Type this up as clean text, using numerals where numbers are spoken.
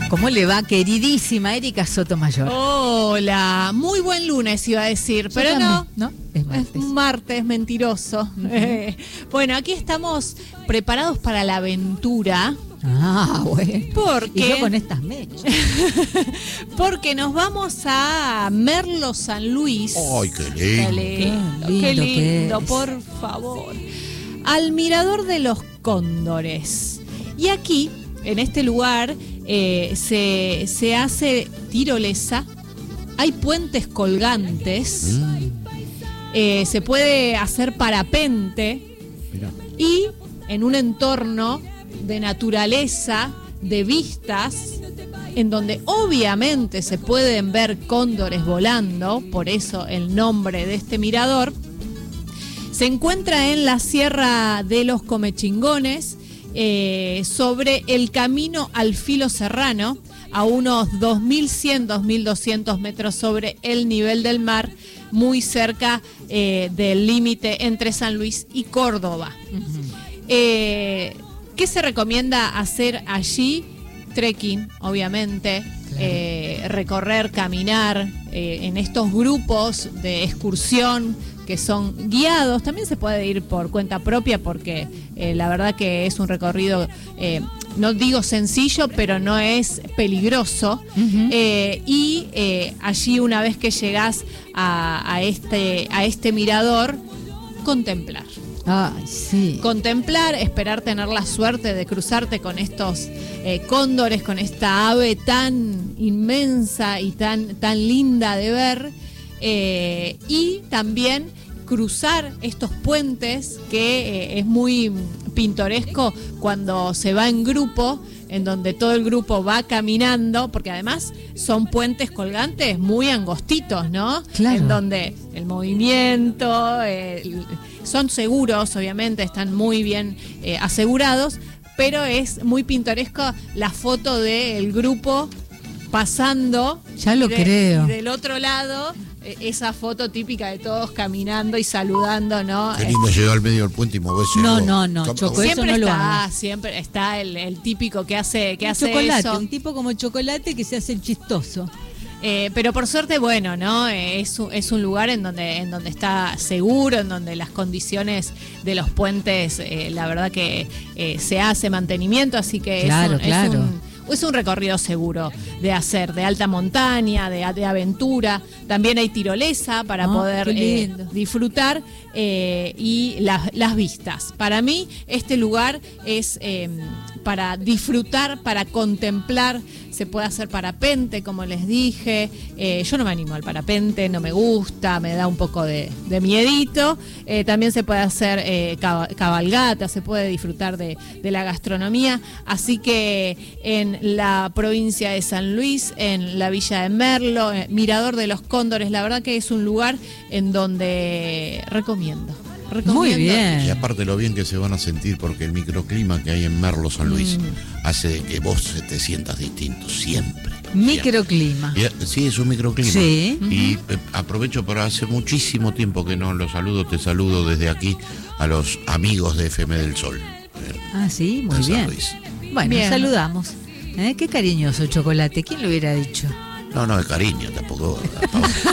¿Cómo le va, queridísima Erika Sotomayor? Hola, muy buen lunes iba a decir, pero también, no. Es martes. Es martes, mentiroso. Bueno, aquí estamos preparados para la aventura. Ah, bueno. Porque, y yo con estas mechas. Porque nos vamos a Merlo San Luis. ¡Ay, qué lindo! Qué lindo lindo, que es. por favor. Al Mirador de los Cóndores. Y aquí, en este lugar, se hace tirolesa. Hay puentes colgantes. Se puede hacer parapente. Mirá. Y en un entorno de naturaleza, de vistas, en donde obviamente se pueden ver cóndores volando, por eso el nombre de este mirador. Se encuentra en la Sierra de los Comechingones, sobre el camino al Filo Serrano, a unos 2.100, 2.200 metros sobre el nivel del mar, muy cerca del límite entre San Luis y Córdoba. ¿Qué se recomienda hacer allí? Trekking, obviamente, recorrer, caminar en estos grupos de excursión que son guiados. También se puede ir por cuenta propia porque la verdad que es un recorrido, no digo sencillo, pero no es peligroso. Y allí, una vez que llegás a este mirador, contemplar. Ay, sí. Contemplar, esperar tener la suerte de cruzarte con estos cóndores, con esta ave tan inmensa y tan linda de ver, y también cruzar estos puentes que es muy pintoresco cuando se va en grupo, en donde todo el grupo va caminando, porque además son puentes colgantes muy angostitos, ¿no? Claro. En donde el movimiento, son seguros, obviamente, están muy bien asegurados, pero es muy pintoresco la foto del grupo pasando. Ya lo creo. Y del otro lado, esa foto típica de todos caminando y saludando, ¿no? Qué lindo llegar al medio del puente y moverse. No, Choco, eso Siempre no lo está, hagas. siempre está el típico que hace Chocolate, eso. un tipo como Chocolate que se hace el chistoso. Pero por suerte, bueno, ¿no? Es un lugar en donde está seguro, en donde las condiciones de los puentes, la verdad que se hace mantenimiento, así que Claro, es un recorrido seguro de hacer, de alta montaña, de aventura. También hay tirolesa para poder qué lindo. disfrutar, y las vistas. Para mí, este lugar es para disfrutar, para contemplar. Se puede hacer parapente, como les dije. Yo no me animo al parapente, no me gusta, me da un poco de miedito. También se puede hacer cabalgata, se puede disfrutar de la gastronomía. Así que en la provincia de San Luis, en la villa de Merlo, Mirador de los Cóndores, la verdad que es un lugar en donde recomiendo. Muy bien. Y aparte lo bien que se van a sentir, porque el microclima que hay en Merlo San Luis hace de que vos te sientas distinto siempre. Microclima. Sí, es un microclima. Sí. Y aprovecho para hace muchísimo tiempo que no los saludo, te saludo desde aquí a los amigos de FM del Sol. Ah, sí, muy en San bien. Luis. Bueno, Bien. saludamos. Qué cariñoso Chocolate, ¿quién lo hubiera dicho? No, de cariño tampoco.